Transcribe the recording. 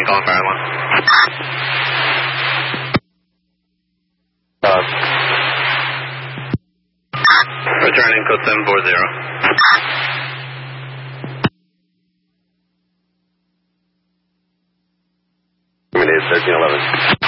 calling fire alarm. Returning code 740. Terminated 1311.